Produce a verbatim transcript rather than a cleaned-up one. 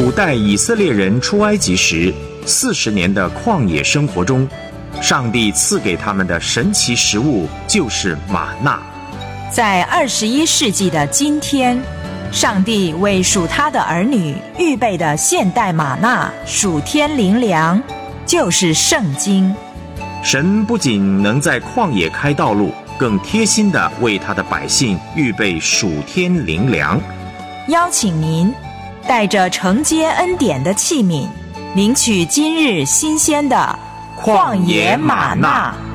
古代以色列人出埃及时四十年的旷野生活中，上帝赐给他们的神奇食物就是玛纳。 在二十一世纪的今天，上帝为属他的儿女预备的现代玛纳属天灵粮，就是圣经。 神不仅能在旷野开道路，更贴心地为他的百姓预备属天灵粮。 邀请您带着承接恩典的器皿，领取今日新鲜的旷野玛纳。